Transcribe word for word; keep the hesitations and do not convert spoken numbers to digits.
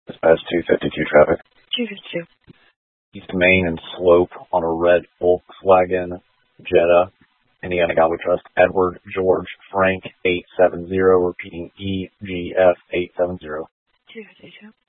Dispatch two fifty-two traffic. two fifty-two. East Main and Slope on a red Volkswagen Jetta, Indiana Galway Trust, Edward George Frank eight seven zero, repeating E G F eight seven zero. two fifty-two.